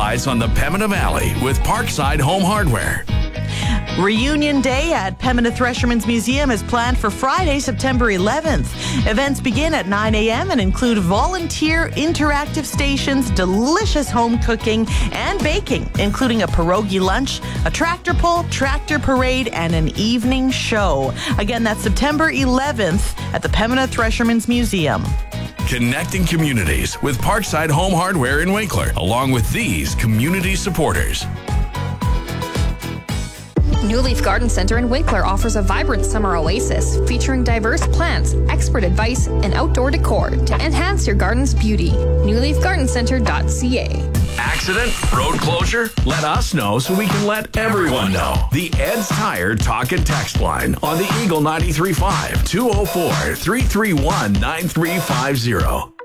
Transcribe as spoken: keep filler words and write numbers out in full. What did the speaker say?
eyes on the Pembina Valley with Parkside Home Hardware. Reunion Day at Pembina Threshermen's Museum is planned for Friday, September eleventh. Events begin at nine a.m. and include volunteer interactive stations, delicious home cooking and baking, including a pierogi lunch, a tractor pull, tractor parade, and an evening show. Again, that's September eleventh at the Pembina Threshermen's Museum. Connecting communities with Parkside Home Hardware in Winkler, along with these community supporters. New Leaf Garden Center in Winkler offers a vibrant summer oasis featuring diverse plants, expert advice, and outdoor decor to enhance your garden's beauty. new leaf garden center dot c a. Accident? Road closure? Let us know so we can let everyone know. The Ed's Tire Talk and Text line on the Eagle ninety-three point five, two oh four, three three one, nine three five zero.